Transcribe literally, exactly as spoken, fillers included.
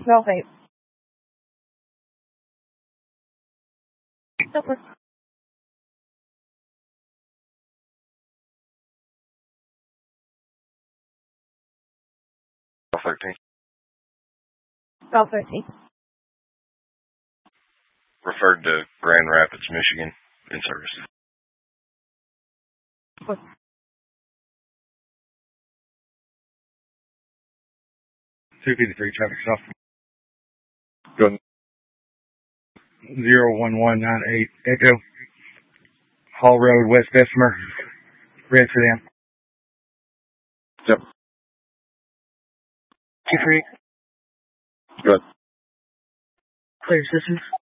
twelve eight. Super. thirteen. twelve thirteen. Referred to Grand Rapids, Michigan, in service. What? two fifty-three traffic stop. Good. zero one one nine eight Echo. Hall Road, West Bessemer. Red sedan. Yep. two three. Good. Clear systems.